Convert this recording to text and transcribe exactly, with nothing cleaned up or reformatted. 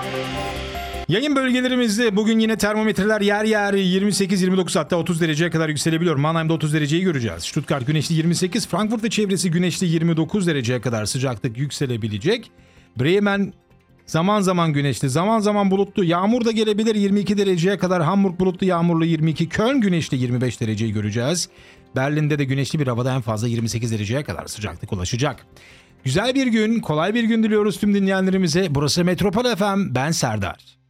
Yayın bölgelerimizde bugün yine termometreler yer yer yirmi sekiz yirmi dokuz hatta otuz dereceye kadar yükselebiliyor. Mannheim'da otuz dereceyi göreceğiz. Stuttgart güneşli yirmi sekiz, Frankfurt ve çevresi güneşli yirmi dokuz dereceye kadar sıcaklık yükselebilecek. Bremen zaman zaman güneşli, zaman zaman bulutlu, yağmur da gelebilir yirmi iki dereceye kadar. Hamburg bulutlu, yağmurlu yirmi iki, Köln güneşli yirmi beş dereceyi göreceğiz. Berlin'de de güneşli bir havada en fazla yirmi sekiz dereceye kadar sıcaklık ulaşacak. Güzel bir gün, kolay bir gün diliyoruz tüm dinleyenlerimize. Burası Metropol F M, ben Serdar.